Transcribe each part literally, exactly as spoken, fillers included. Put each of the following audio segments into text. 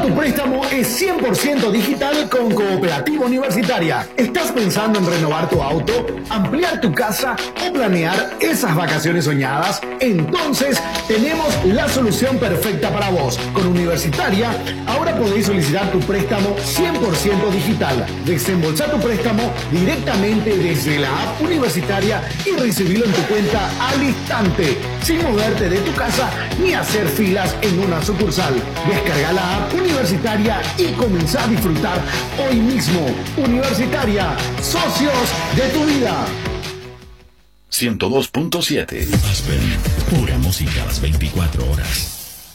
Tu préstamo es cien por ciento digital con Cooperativa Universitaria. ¿Estás pensando en renovar tu auto, ampliar tu casa o planear esas vacaciones soñadas? Entonces tenemos la solución perfecta para vos. Con Universitaria ahora podéis solicitar tu préstamo cien por ciento digital. Desembolsar tu préstamo directamente desde la app Universitaria y recibirlo en tu cuenta al instante, sin moverte de tu casa ni hacer filas en una sucursal. Descarga la app Universitaria y comenzá a disfrutar hoy mismo. Universitaria, socios de tu vida. ciento dos punto siete. Aspen, pura música a las veinticuatro horas.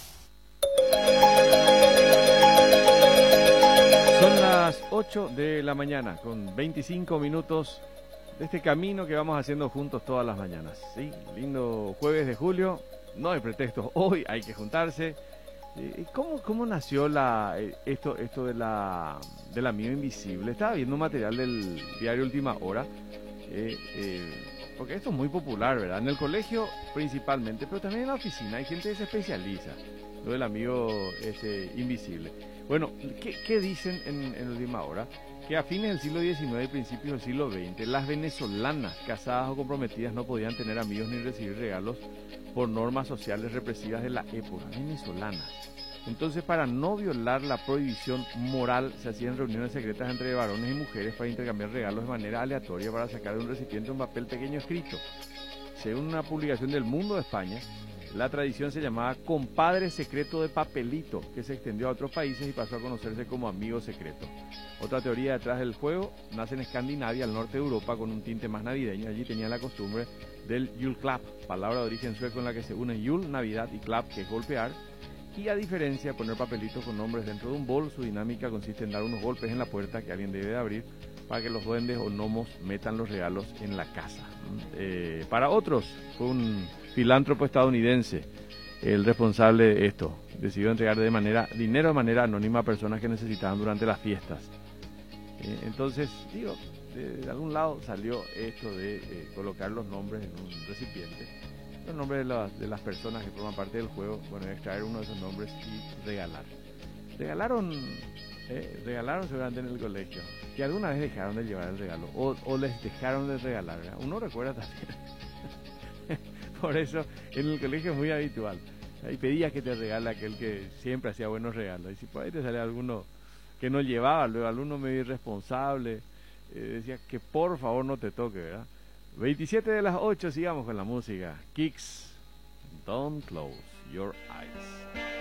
Son las ocho de la mañana con veinticinco minutos de este camino que vamos haciendo juntos todas las mañanas. ¿Sí? Lindo jueves de julio, no hay pretextos, hoy hay que juntarse. ¿Cómo, cómo nació la, esto, esto de la del amigo invisible? Estaba viendo un material del diario Última Hora, eh, eh, porque esto es muy popular, ¿verdad? En el colegio principalmente, pero también en la oficina hay gente que se especializa, lo del amigo este, invisible. Bueno, ¿qué, qué dicen en, en Última Hora? Que a fines del siglo diecinueve y principios del siglo veinte, las venezolanas casadas o comprometidas no podían tener amigos ni recibir regalos por normas sociales represivas de la época. Venezolanas. Entonces, para no violar la prohibición moral, se hacían reuniones secretas entre varones y mujeres para intercambiar regalos de manera aleatoria para sacar de un recipiente un papel pequeño escrito. Según una publicación del Mundo de España, la tradición se llamaba compadre secreto de papelito, que se extendió a otros países y pasó a conocerse como amigo secreto. Otra teoría detrás del juego nace en Escandinavia, al norte de Europa, con un tinte más navideño. Allí tenían la costumbre del julklapp, palabra de origen sueco en la que se unen jul, Navidad, y klapp, que es golpear. Y a diferencia de poner papelitos con nombres dentro de un bol, su dinámica consiste en dar unos golpes en la puerta que alguien debe de abrir para que los duendes o gnomos metan los regalos en la casa. Eh, para otros, fue un filántropo estadounidense el responsable de esto. Decidió entregar de manera dinero de manera anónima a personas que necesitaban durante las fiestas. Eh, entonces, digo, de, de algún lado salió esto de eh, colocar los nombres en un recipiente, los nombres de, la, de las personas que forman parte del juego, bueno, extraer uno de esos nombres y regalar. Regalaron, eh, regalaron seguramente en el colegio, que alguna vez dejaron de llevar el regalo, o, o les dejaron de regalar, ¿verdad? Uno recuerda también. Por eso en el colegio es muy habitual. Ahí pedías que te regale aquel que siempre hacía buenos regalos. Y si por ahí te sale alguno que no llevaba, luego alguno medio irresponsable, eh, decía que por favor no te toque, ¿verdad? veintisiete de las ocho, sigamos con la música. Kicks, Don't Close Your Eyes.